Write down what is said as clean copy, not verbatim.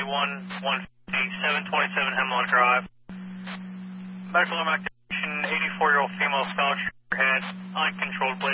727 Hemlock Drive. Back alarm activation, 84-year-old female stalks your head, uncontrolled bleeding.